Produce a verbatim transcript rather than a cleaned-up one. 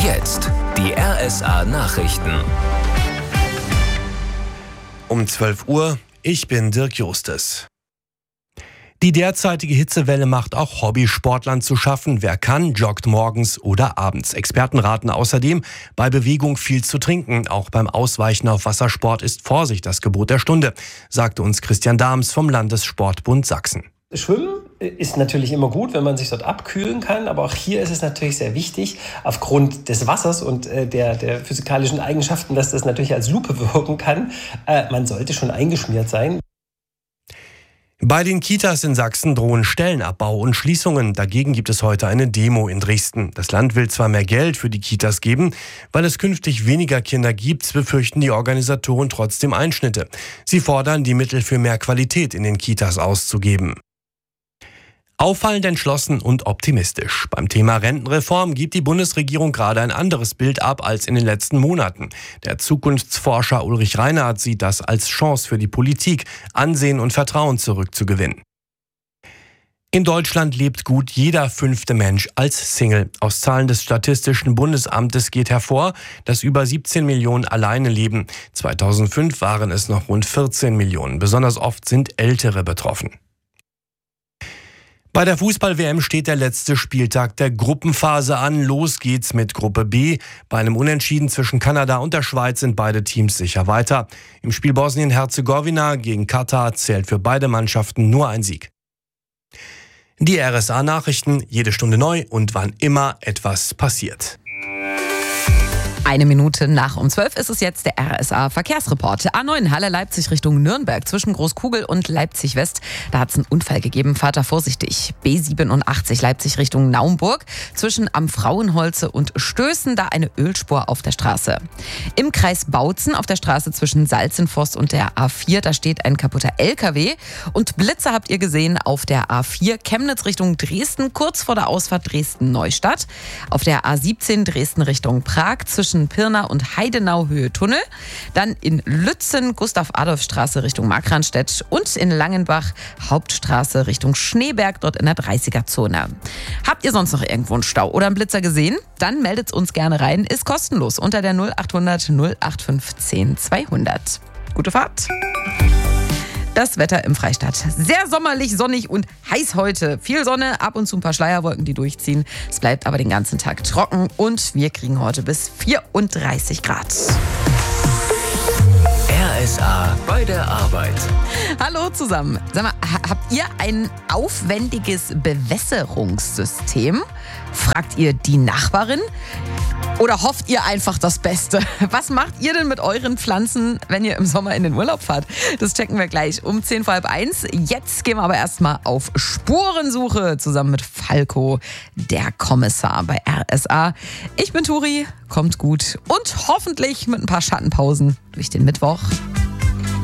Jetzt die R S A-Nachrichten. Um zwölf Uhr, ich bin Dirk Justes. Die derzeitige Hitzewelle macht auch Hobbysportlern zu schaffen. Wer kann, joggt morgens oder abends. Experten raten außerdem, bei Bewegung viel zu trinken. Auch beim Ausweichen auf Wassersport ist Vorsicht das Gebot der Stunde, sagte uns Christian Dahms vom Landessportbund Sachsen. Schwimmen ist natürlich immer gut, wenn man sich dort abkühlen kann, aber auch hier ist es natürlich sehr wichtig, aufgrund des Wassers und äh, der, der physikalischen Eigenschaften, dass das natürlich als Lupe wirken kann. Äh, man sollte schon eingeschmiert sein. Bei den Kitas in Sachsen drohen Stellenabbau und Schließungen. Dagegen gibt es heute eine Demo in Dresden. Das Land will zwar mehr Geld für die Kitas geben, weil es künftig weniger Kinder gibt, befürchten die Organisatoren trotzdem Einschnitte. Sie fordern, die Mittel für mehr Qualität in den Kitas auszugeben. Auffallend entschlossen und optimistisch. Beim Thema Rentenreform gibt die Bundesregierung gerade ein anderes Bild ab als in den letzten Monaten. Der Zukunftsforscher Ulrich Reinhardt sieht das als Chance für die Politik, Ansehen und Vertrauen zurückzugewinnen. In Deutschland lebt gut jeder fünfte Mensch als Single. Aus Zahlen des Statistischen Bundesamtes geht hervor, dass über siebzehn Millionen alleine leben. zweitausendfünf waren es noch rund vierzehn Millionen. Besonders oft sind Ältere betroffen. Bei der Fußball-W M steht der letzte Spieltag der Gruppenphase an. Los geht's mit Gruppe B. Bei einem Unentschieden zwischen Kanada und der Schweiz sind beide Teams sicher weiter. Im Spiel Bosnien-Herzegowina gegen Katar zählt für beide Mannschaften nur ein Sieg. Die R S A-Nachrichten, jede Stunde neu und wann immer etwas passiert. Eine Minute nach um zwölf ist es jetzt der R S A-Verkehrsreport. A neun Halle-Leipzig Richtung Nürnberg zwischen Großkugel und Leipzig-West. Da hat es einen Unfall gegeben. Fahrt da vorsichtig. B siebenundachtzig Leipzig Richtung Naumburg zwischen Am Frauenholze und Stößen. Da eine Ölspur auf der Straße. Im Kreis Bautzen auf der Straße zwischen Salzenforst und der A vier. Da steht ein kaputter L K W. Und Blitze habt ihr gesehen auf der A vier Chemnitz Richtung Dresden. Kurz vor der Ausfahrt Dresden-Neustadt. Auf der A siebzehn Dresden Richtung Prag zwischen Pirna und Heidenau Höhe Tunnel, dann in Lützen Gustav-Adolf-Straße Richtung Markranstädt und in Langenbach Hauptstraße Richtung Schneeberg, dort in der dreißiger-Zone. Habt ihr sonst noch irgendwo einen Stau oder einen Blitzer gesehen? Dann meldet uns gerne rein, ist kostenlos unter der null achthundert null achtundfünfzig zehn zweihundert. Gute Fahrt! Das Wetter im Freistaat. Sehr sommerlich, sonnig und heiß heute. Viel Sonne, ab und zu ein paar Schleierwolken, die durchziehen. Es bleibt aber den ganzen Tag trocken und wir kriegen heute bis vierunddreißig Grad. R S A bei der Arbeit. Hallo zusammen. Sag mal, habt ihr ein aufwendiges Bewässerungssystem? Fragt ihr die Nachbarin? Oder hofft ihr einfach das Beste? Was macht ihr denn mit euren Pflanzen, wenn ihr im Sommer in den Urlaub fahrt? Das checken wir gleich um zehn vor halb eins. Jetzt gehen wir aber erstmal auf Spurensuche zusammen mit Falco, der Kommissar bei R S A. Ich bin Turi, kommt gut und hoffentlich mit ein paar Schattenpausen durch den Mittwoch.